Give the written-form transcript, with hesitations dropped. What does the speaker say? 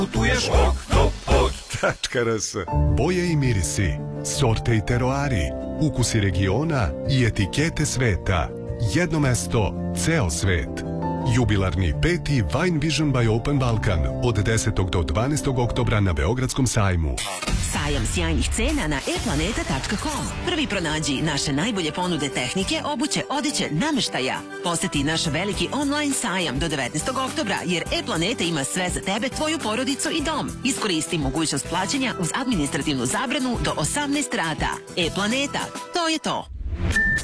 Putuješ Oktopod.rs. Boje i mirisi, sorte i teroari, ukusi regiona i etikete sveta. Jedno mesto, ceo svet. Jubilarni 5. Wine Vision by Open Balkan od 10. do 12. oktobra na Beogradskom sajmu. Sajam sjajnih cena na eplaneta.com. Prvi pronađi naše najbolje ponude tehnike, obuće, odeće, nameštaja. Poseti naš veliki online sajam do 19. oktobra jer e-planeta ima sve za tebe, tvoju porodicu i dom. Iskoristi mogućnost plaćanja uz administrativnu zabranu do 18 rata. E-planeta, to je to.